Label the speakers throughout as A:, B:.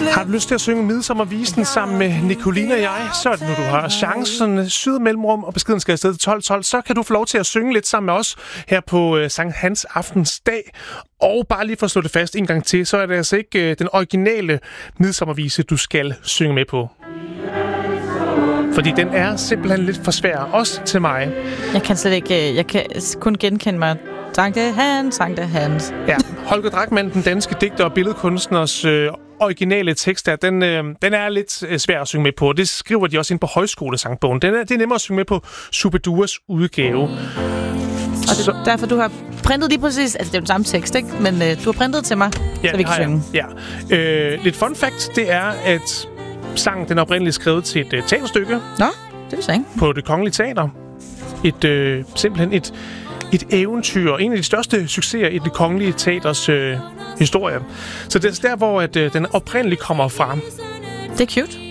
A: Har du lyst til at synge Midsommervisen sammen med Nicoline og jeg, så er det nu, du har chancen. Syd mellemrum, og beskeden skal afsted til 12.12. Så kan du få lov til at synge lidt sammen med os her på Sankt Hans Aftensdag. Og bare lige for at slå det fast en gang til, så er det altså ikke den originale Midsommervise, du skal synge med på. Fordi den er simpelthen lidt for svær, også til mig.
B: Jeg kan slet ikke, jeg kan kun genkende mig. Sankte Hans.
A: Ja, Holger Drachmann, den danske digter og billedkunstners originale tekst der, den er lidt svær at synge med på. Det skriver de også ind på Højskolesangbogen. Det er nemmere at synge med på Superduas udgave.
B: Og det er derfor, du har printet lige præcis... Altså, det er jo den samme tekst, ikke? Men du har printet til mig, så vi kan synge.
A: Ja. Lidt fun fact, det er, at sangen den er oprindeligt skrevet til et teaterstykke.
B: Nå, det er så ikke.
A: På Det Kongelige Teater. Simpelthen et eventyr. En af de største succeser i Det Kongelige Teaters historie. Så det er der, hvor den oprindeligt kommer fra.
B: Det er cute.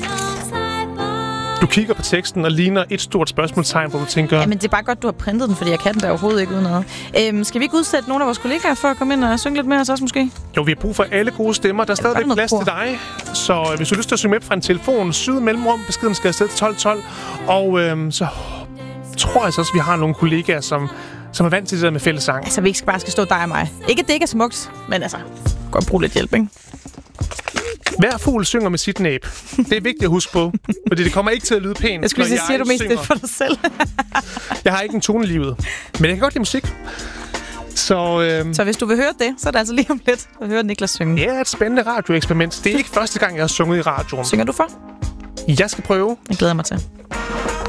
A: Du kigger på teksten og ligner et stort spørgsmålstegn, hvor du tænker...
B: Jamen, det er bare godt, du har printet den, fordi jeg kan den der overhovedet ikke uden noget. Skal vi ikke udsætte nogle af vores kollegaer for at komme ind og synge lidt mere os også, måske?
A: Jo, vi har brug for alle gode stemmer. Der er stadigvæk plads til dig. Så hvis du har lyst til at synge med fra en telefon, syd mellemrum, beskeden skal afsted til 12.12. Og så tror jeg så også, at vi har nogle kollegaer, som er vant til det der med fællessang.
B: Altså, vi ikke bare skal stå dig og mig. Ikke, at det ikke er smukt, men altså, godt bruge lidt hjælp, ikke?
A: Hver fugl synger med sit næb. Det er vigtigt at huske på, fordi det kommer ikke til at lyde pænt.
B: Jeg skulle sige, siger du mest det for dig selv.
A: Jeg har ikke en tone i livet, men jeg kan godt lide musik.
B: Så hvis du vil høre det, så er det altså lige om lidt at høre Niklas synge.
A: Det er et spændende radioeksperiment. Det er ikke første gang, jeg har sunget i radioen.
B: Synger du for?
A: Jeg skal prøve.
B: Jeg glæder mig til.